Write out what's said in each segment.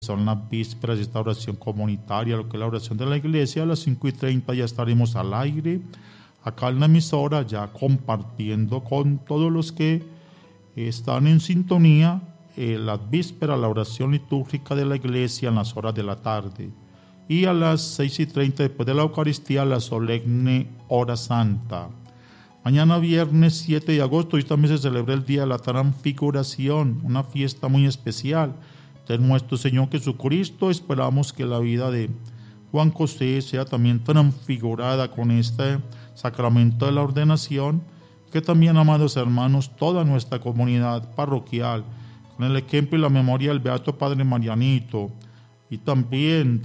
son las vísperas de esta oración comunitaria, lo que es la oración de la iglesia. A las 5:30 ya estaremos al aire, acá en la emisora, ya compartiendo con todos los que están en sintonía las vísperas, la oración litúrgica de la iglesia en las horas de la tarde. Y a las 6:30, después de la Eucaristía, la solemne hora santa. Mañana viernes 7 de agosto, hoy también se celebra el Día de la Transfiguración, una fiesta muy especial de nuestro Señor Jesucristo. Esperamos que la vida de Juan José sea también transfigurada con este sacramento de la ordenación, que también, amados hermanos, toda nuestra comunidad parroquial, con el ejemplo y la memoria del Beato Padre Marianito, y también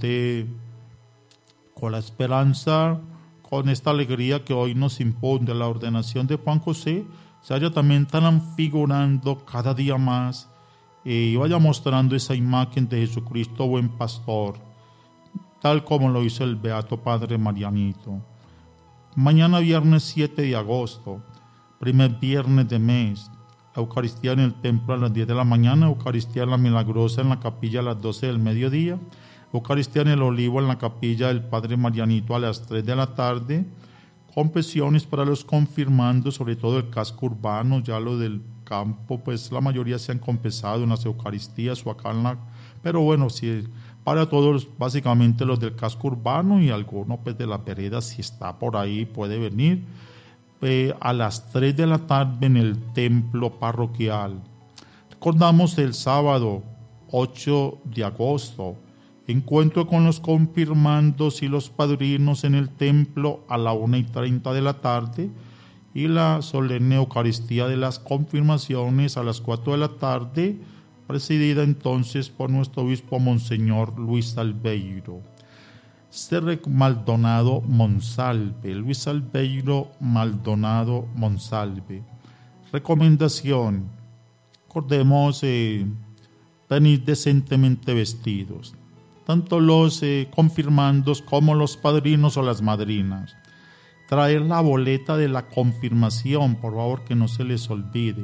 con la esperanza, con esta alegría que hoy nos impone la ordenación de Juan José, se vaya también transfigurando cada día más y vaya mostrando esa imagen de Jesucristo buen pastor, tal como lo hizo el Beato Padre Marianito. Mañana viernes 7 de agosto, primer viernes de mes, Eucaristía en el templo a las 10 de la mañana, Eucaristía en la Milagrosa en la capilla a las 12 del mediodía, Eucaristía en el Olivo en la capilla del Padre Marianito a las 3 de la tarde, confesiones para los confirmandos, sobre todo el casco urbano, ya lo del campo, pues la mayoría se han confesado en las Eucaristías o acá en la... Pero bueno, sí, para todos, básicamente los del casco urbano y alguno pues de la vereda, si está por ahí puede venir. A las 3 de la tarde en el templo parroquial. Recordamos el sábado 8 de agosto, encuentro con los confirmandos y los padrinos en el templo a la 1:30 de la tarde y la solemne Eucaristía de las confirmaciones a las 4 de la tarde, presidida entonces por nuestro obispo Monseñor Luis Albeiro. Maldonado Monsalve, Luis Albeiro Maldonado Monsalve. Recomendación: recordemos venir decentemente vestidos, tanto los confirmandos como los padrinos o las madrinas. Traer la boleta de la confirmación, por favor, que no se les olvide.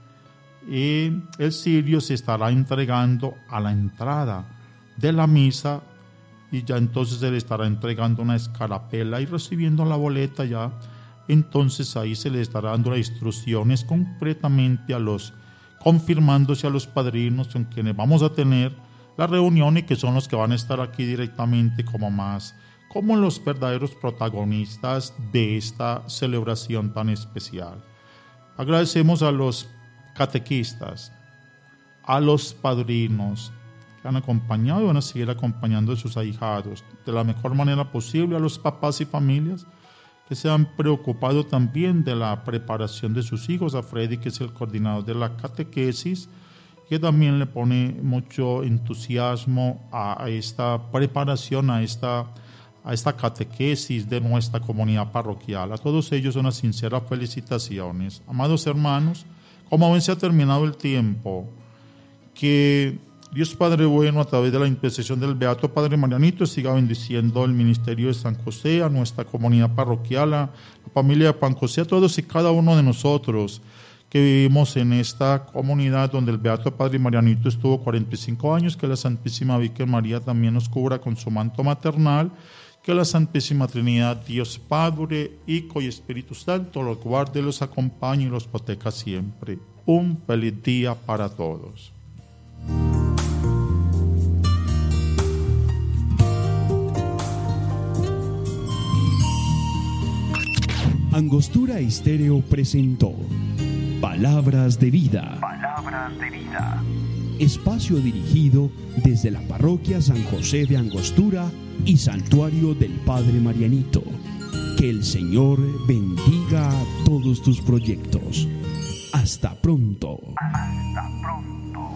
Y el cirio se estará entregando a la entrada de la misa, y ya entonces se le estará entregando una escarapela y recibiendo la boleta ya, entonces ahí se le estará dando las instrucciones concretamente a los confirmandos y a los padrinos con quienes vamos a tener la reunión y que son los que van a estar aquí directamente como los verdaderos protagonistas de esta celebración tan especial. Agradecemos a los catequistas, a los padrinos, han acompañado y van a seguir acompañando a sus ahijados de la mejor manera posible, a los papás y familias que se han preocupado también de la preparación de sus hijos, a Freddy, que es el coordinador de la catequesis, que también le pone mucho entusiasmo a esta preparación, a esta catequesis de nuestra comunidad parroquial. A todos ellos unas sinceras felicitaciones. Amados hermanos, como ven, se ha terminado el tiempo. Que Dios Padre bueno, a través de la intercesión del Beato Padre Marianito, siga bendiciendo el ministerio de San José, a nuestra comunidad parroquial, a la familia de Juan José, a todos y cada uno de nosotros que vivimos en esta comunidad donde el Beato Padre Marianito estuvo 45 años, que la Santísima Virgen María también nos cubra con su manto maternal, que la Santísima Trinidad, Dios Padre, Hijo y Espíritu Santo, los guarde, los acompañe y los proteja siempre. Un feliz día para todos. Angostura Estéreo presentó Palabras de Vida. Palabras de Vida. Espacio dirigido desde la parroquia San José de Angostura y Santuario del Padre Marianito. Que el Señor bendiga todos tus proyectos. Hasta pronto. Hasta pronto.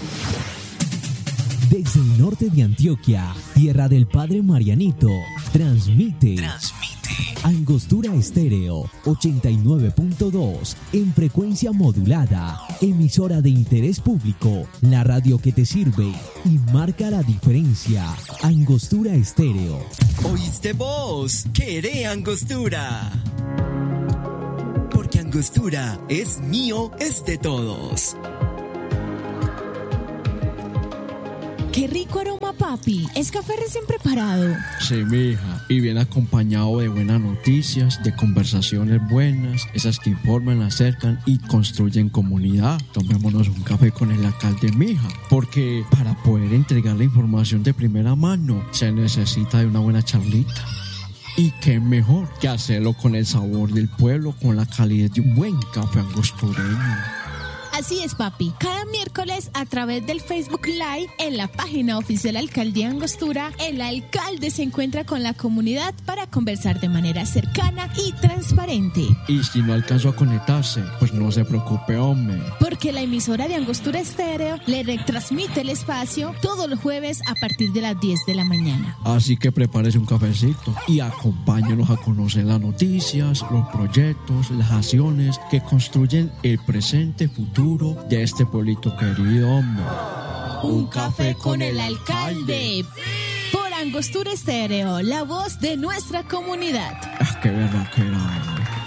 Desde el norte de Antioquia, tierra del Padre Marianito, transmite Angostura Estéreo 89.2 en frecuencia modulada, emisora de interés público, la radio que te sirve y marca la diferencia. Angostura Estéreo. ¿Oíste vos? ¡Queré Angostura! Porque Angostura es mío, es de todos. ¡Qué rico aroma, papi! ¿Es café recién preparado? Sí, mija, y bien acompañado de buenas noticias, de conversaciones buenas, esas que informan, acercan y construyen comunidad. Tomémonos un café con el alcalde, mija, porque para poder entregar la información de primera mano se necesita de una buena charlita. Y qué mejor que hacerlo con el sabor del pueblo, con la calidez de un buen café angostureño. Así es, papi. Cada miércoles a través del Facebook Live en la página oficial Alcaldía Angostura, el alcalde se encuentra con la comunidad para conversar de manera cercana y transparente. Y si no alcanzó a conectarse, pues no se preocupe, hombre. Porque la emisora de Angostura Estéreo le retransmite el espacio todos los jueves a partir de las 10 de la mañana. Así que prepárese un cafecito y acompáñenos a conocer las noticias, los proyectos, las acciones que construyen el presente futuro de este pueblito querido, hombre. Un café con el alcalde. Por Angostura Estéreo, la voz de nuestra comunidad. Qué verdad que era.